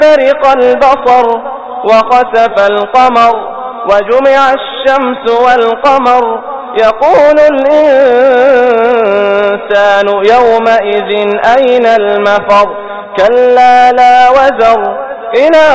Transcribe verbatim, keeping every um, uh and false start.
برق البصر وخسف القمر وجمع الشمس والقمر يقول الإنسان يومئذ أين المفر كلا لا وزر إلى